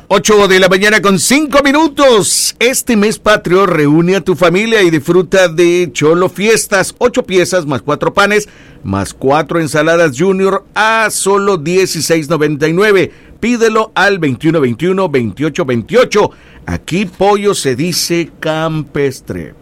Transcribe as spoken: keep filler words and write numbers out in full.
ocho de la mañana con cinco minutos. Este mes patrio reúne a tu familia y disfruta de Cholo Fiestas. Ocho piezas más cuatro panes más cuatro ensaladas Junior a solo dieciséis noventa y nueve. Pídelo al veintiuno veintiuno veintiocho veintiocho. Aquí pollo se dice campestre.